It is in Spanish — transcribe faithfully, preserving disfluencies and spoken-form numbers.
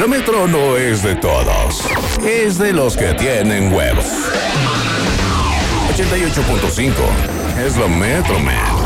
metro no es de todos, es de los que tienen huevos. ochenta y ocho punto cinco es la Metro, man.